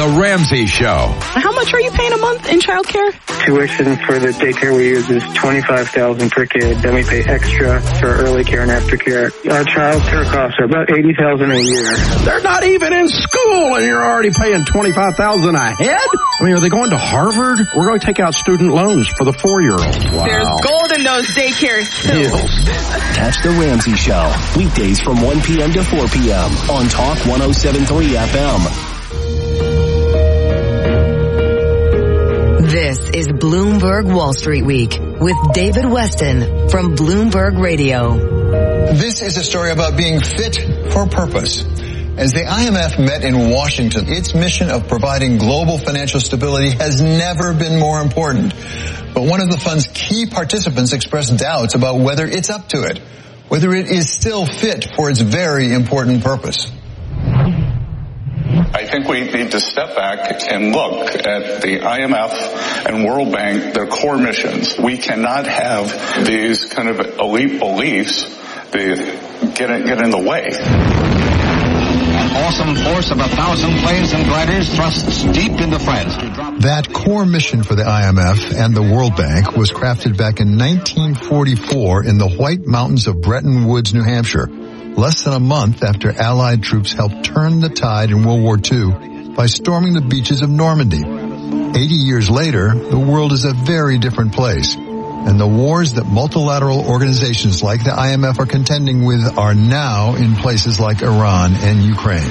The Ramsey Show. How much are you paying a month in childcare? Tuition for the daycare we use is $25,000 per kid. Then we pay extra for early care and aftercare. Our child care costs are about $80,000 a year. They're not even in school and you're already paying $25,000 a head? I mean, are they going to Harvard? We're going to take out student loans for the 4-year-olds. Wow. There's gold in those daycare hills. Catch The Ramsey Show, weekdays from 1 p.m. to 4 p.m. on Talk 107.3 FM. This is Bloomberg Wall Street Week with David Weston from Bloomberg Radio. This is a story about being fit for purpose. As the IMF met in Washington, its mission of providing global financial stability has never been more important. But one of the fund's key participants expressed doubts about whether it's up to it, whether it is still fit for its very important purpose. I think we need to step back and look at the IMF and World Bank, their core missions. We cannot have these kind of elite beliefs get in the way. An awesome force of 1,000 planes and gliders thrusts deep into France. That core mission for the IMF and the World Bank was crafted back in 1944 in the White Mountains of Bretton Woods, New Hampshire, less than a month after Allied troops helped turn the tide in World War II by storming the beaches of Normandy. 80 years later, the world is a very different place, and the wars that multilateral organizations like the IMF are contending with are now in places like Iran and Ukraine.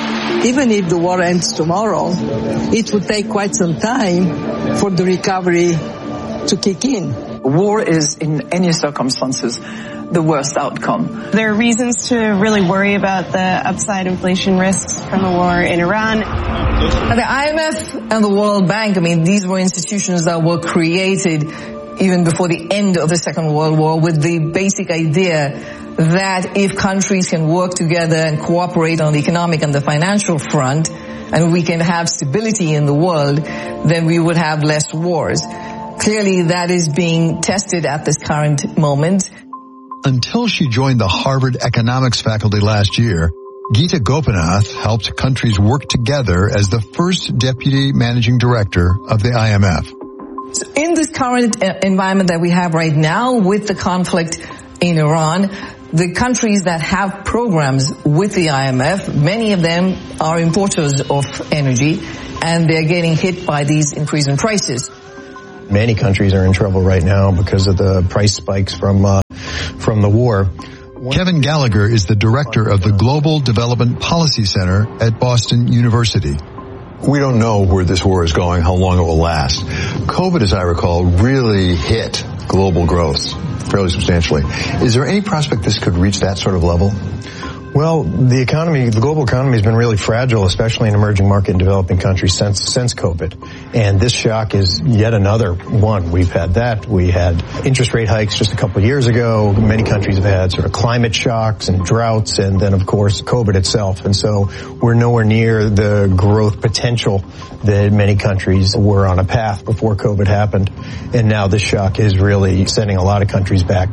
Even if the war ends tomorrow, it would take quite some time for the recovery to kick in. War is, in any circumstances, the worst outcome. There are reasons to really worry about the upside inflation risks from the war in Iran. The IMF and the World Bank, these were institutions that were created even before the end of the Second World War with the basic idea that if countries can work together and cooperate on the economic and the financial front, and we can have stability in the world, then we would have less wars. Clearly, that is being tested at this current moment. Until she joined the Harvard economics faculty last year, Geeta Gopinath helped countries work together as the first deputy managing director of the IMF. So in this current environment that we have right now with the conflict in Iran, the countries that have programs with the IMF, many of them are importers of energy, and they're getting hit by these increasing prices. Many countries are in trouble right now because of the price spikes from the war. Kevin Gallagher is the director of the Global Development Policy Center at Boston University. We don't know where this war is going, how long it will last. COVID, as I recall, really hit global growth fairly substantially. Is there any prospect this could reach that sort of level? Well, the global economy has been really fragile, especially in emerging market and developing countries since COVID. And this shock is yet another one. We've had that. We had interest rate hikes just a couple of years ago. Many countries have had sort of climate shocks and droughts, and then, of course, COVID itself. And so we're nowhere near the growth potential that many countries were on a path before COVID happened. And now this shock is really sending a lot of countries back.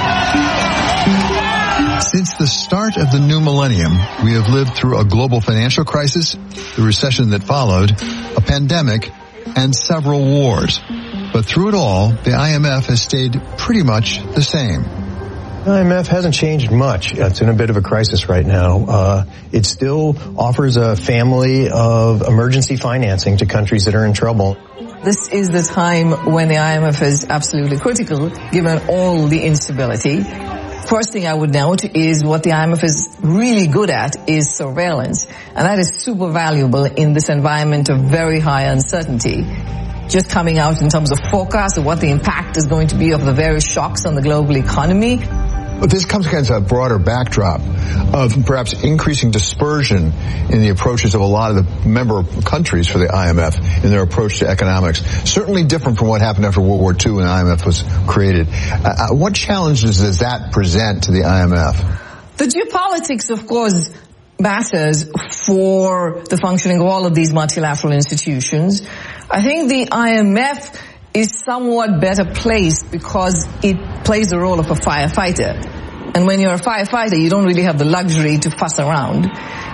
Since the start of the new millennium, we have lived through a global financial crisis, the recession that followed, a pandemic, and several wars. But through it all, the IMF has stayed pretty much the same. The IMF hasn't changed much. It's in a bit of a crisis right now. It still offers a family of emergency financing to countries that are in trouble. This is the time when the IMF is absolutely critical, given all the instability. First thing I would note is what the IMF is really good at is surveillance. And that is super valuable in this environment of very high uncertainty. Just coming out in terms of forecasts of what the impact is going to be of the various shocks on the global economy. But this comes against a broader backdrop of perhaps increasing dispersion in the approaches of a lot of the member countries for the IMF in their approach to economics. Certainly different from what happened after World War II when the IMF was created. What challenges does that present to the IMF? The geopolitics, of course, matters for the functioning of all of these multilateral institutions. I think the IMF is somewhat better placed because it plays the role of a firefighter. And when you're a firefighter, you don't really have the luxury to fuss around.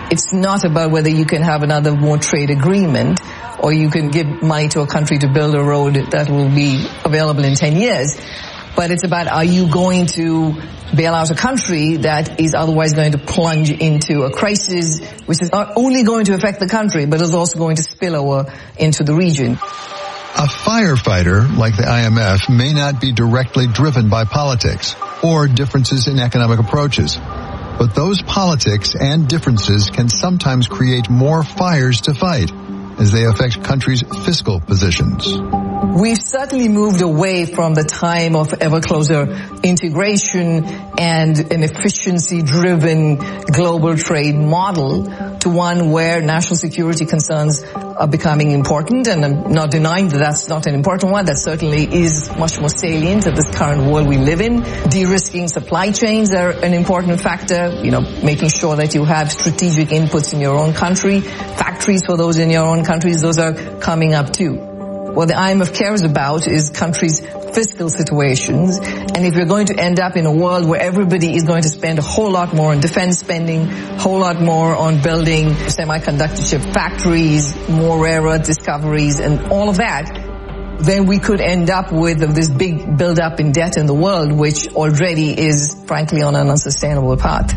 It's not about whether you can have another more trade agreement or you can give money to a country to build a road that will be available in 10 years. But it's about, are you going to bail out a country that is otherwise going to plunge into a crisis, which is not only going to affect the country, but is also going to spill over into the region. A firefighter like the IMF may not be directly driven by politics or differences in economic approaches. But those politics and differences can sometimes create more fires to fight as they affect countries' fiscal positions. We've certainly moved away from the time of ever closer integration and an efficiency-driven global trade model to one where national security concerns are becoming important. And I'm not denying that that's not an important one. That certainly is much more salient at this current world we live in. De-risking supply chains are an important factor. Making sure that you have strategic inputs in your own country, factories for those in your own countries, those are coming up too. What the IMF cares about is countries' fiscal situations. And if we're going to end up in a world where everybody is going to spend a whole lot more on defense spending, a whole lot more on building semiconductor chip factories, more rare earth discoveries, and all of that, then we could end up with this big build-up in debt in the world, which already is, frankly, on an unsustainable path.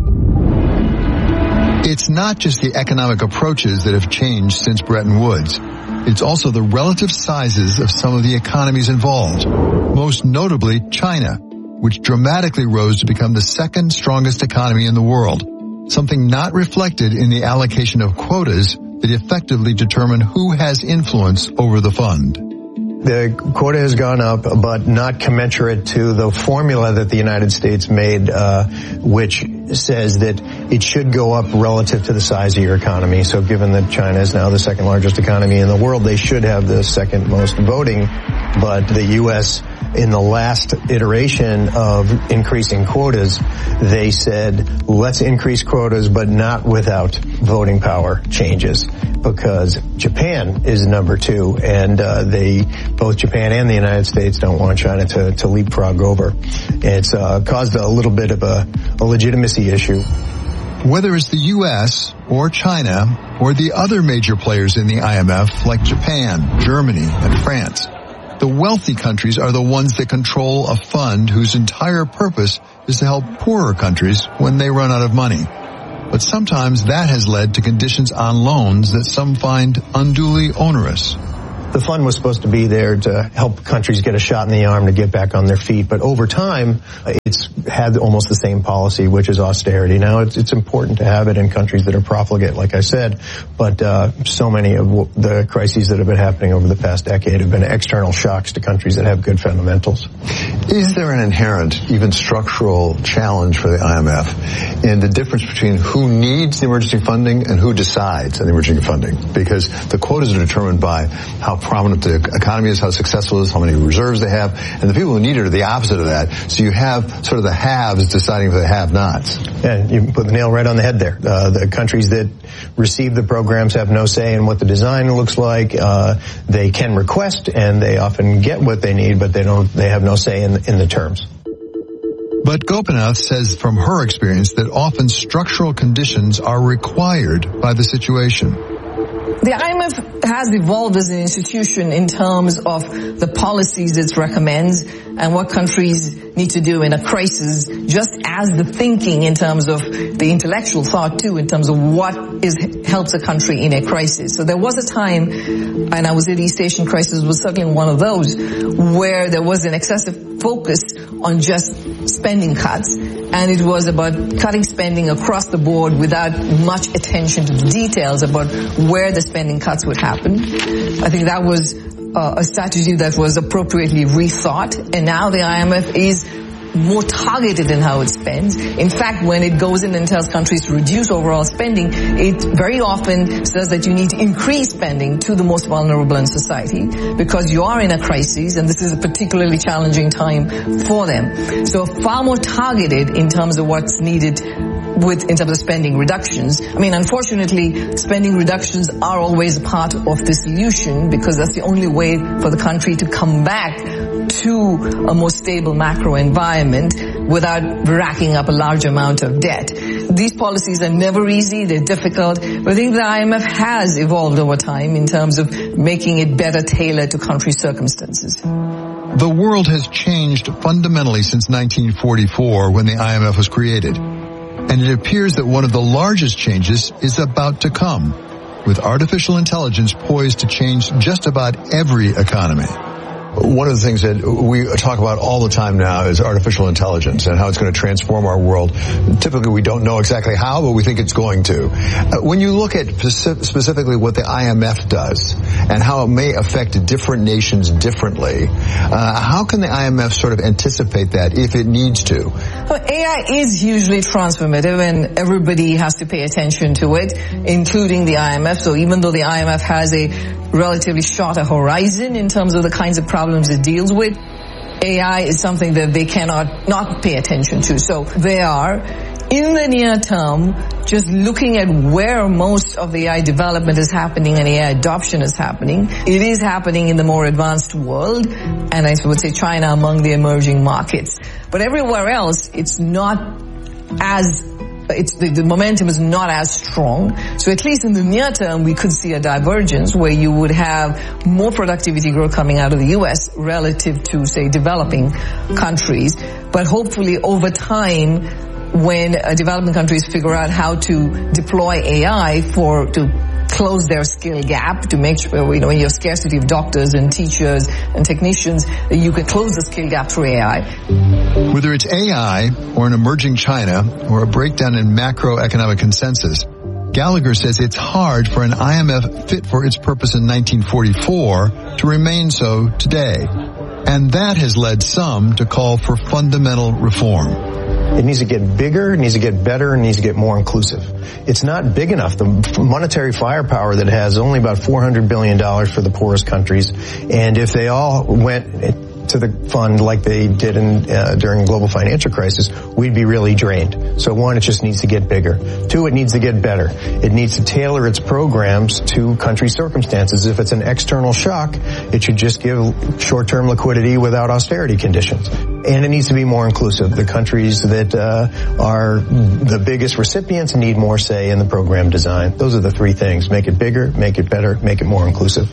It's not just the economic approaches that have changed since Bretton Woods. It's also the relative sizes of some of the economies involved, most notably China, which dramatically rose to become the second strongest economy in the world, something not reflected in the allocation of quotas that effectively determine who has influence over the fund. The quota has gone up, but not commensurate to the formula that the United States made, which says that it should go up relative to the size of your economy. So given that China is now the second largest economy in the world, they should have the second most voting. But the U.S., in the last iteration of increasing quotas, they said, let's increase quotas, but not without voting power changes, because Japan is number 2, and both Japan and the United States don't want China to leapfrog over. It's caused a little bit of a legitimacy issue. Whether it's the U.S. or China or the other major players in the IMF like Japan, Germany, and France, the wealthy countries are the ones that control a fund whose entire purpose is to help poorer countries when they run out of money. But sometimes that has led to conditions on loans that some find unduly onerous. The fund was supposed to be there to help countries get a shot in the arm to get back on their feet. But over time, it's had almost the same policy, which is austerity. Now, it's important to have it in countries that are profligate, like I said. But so many of the crises that have been happening over the past decade have been external shocks to countries that have good fundamentals. Is there an inherent, even structural challenge for the IMF in the difference between who needs the emergency funding and who decides on the emergency funding? Because the quotas are determined by how prominent the economy is, how successful it is, how many reserves they have, and the people who need it are the opposite of that. So you have sort of the haves deciding for the have-nots. Yeah, you put the nail right on the head there. The countries that receive the programs have no say in what the design looks like. They can request, and they often get what they need, but they have no say in the terms. But Gopinath says from her experience that often structural conditions are required by the situation. The IMF has evolved as an institution in terms of the policies it recommends and what countries need to do in a crisis, just as the thinking in terms of the intellectual thought too, in terms of what helps a country in a crisis. So there was a time, and I was at East Asian crisis was certainly one of those, where there was an excessive focus on just spending cuts, and it was about cutting spending across the board without much attention to the details about where the spending cuts would happen. I think that was a strategy that was appropriately rethought, and now the IMF is more targeted in how it spends. In fact, when it goes in and tells countries to reduce overall spending, it very often says that you need to increase spending to the most vulnerable in society because you are in a crisis and this is a particularly challenging time for them. So far more targeted in terms of what's needed in terms of spending reductions. I mean, unfortunately, spending reductions are always a part of the solution because that's the only way for the country to come back to a more stable macro environment without racking up a large amount of debt. these policies are never easy, they're difficult, but I think the IMF has evolved over time in terms of making it better tailored to country circumstances. The world has changed fundamentally since 1944 when the IMF was created. And it appears that one of the largest changes is about to come, with artificial intelligence poised to change just about every economy. One of the things that we talk about all the time now is artificial intelligence and how it's going to transform our world. Typically, we don't know exactly how, but we think it's going to. When you look at specifically what the IMF does and how it may affect different nations differently, how can the IMF sort of anticipate that if it needs to? Well, AI is hugely transformative, and everybody has to pay attention to it, including the IMF. So even though the IMF has a relatively shorter horizon in terms of the kinds of problems it deals with, AI is something that they cannot not pay attention to. So they are, in the near term, just looking at where most of the AI development is happening and AI adoption is happening. It is happening in the more advanced world, and I would say China among the emerging markets. But everywhere else, it's not as the momentum is not as strong. So at least in the near term, we could see a divergence where you would have more productivity growth coming out of the U.S. relative to, say, developing countries. But hopefully over time, when developing countries figure out how to deploy AI to close their skill gap, to make sure, you have scarcity of doctors and teachers and technicians, you can close the skill gap through AI. Whether it's AI or an emerging China or a breakdown in macroeconomic consensus, Gallagher says it's hard for an IMF fit for its purpose in 1944 to remain so today. And that has led some to call for fundamental reform. It needs to get bigger, it needs to get better, it needs to get more inclusive. It's not big enough. The monetary firepower that it has only about $400 billion for the poorest countries. And if they all went to the fund like they did during the global financial crisis, we'd be really drained. So one, it just needs to get bigger. Two, it needs to get better. It needs to tailor its programs to country circumstances. If it's an external shock, it should just give short-term liquidity without austerity conditions. And it needs to be more inclusive. The countries that are the biggest recipients need more say in the program design. Those are the three things. Make it bigger, make it better, make it more inclusive.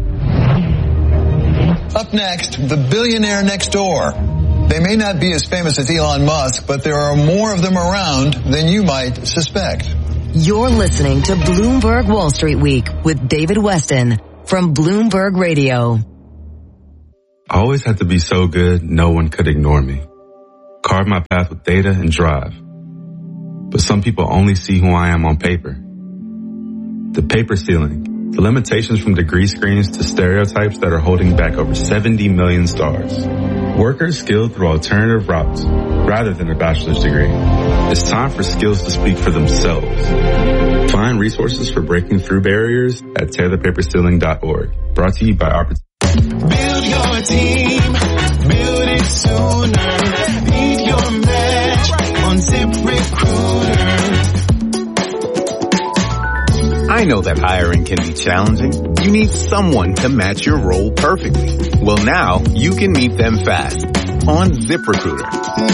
Up next, the billionaire next door. They may not be as famous as Elon Musk, but there are more of them around than you might suspect. You're listening to Bloomberg Wall Street Week with David Weston from Bloomberg Radio. I always had to be so good, no one could ignore me. Carve my path with data and drive. But some people only see who I am on paper. The paper ceiling. The limitations from degree screens to stereotypes that are holding back over 70 million stars. Workers skilled through alternative routes rather than a bachelor's degree. It's time for skills to speak for themselves. Find resources for breaking through barriers at taylorpaperceiling.org. Brought to you by Opportunity. Build your team, build it sooner. Beat your match on ZipRecruiter. I know that hiring can be challenging. You need someone to match your role perfectly. Well, now you can meet them fast on ZipRecruiter.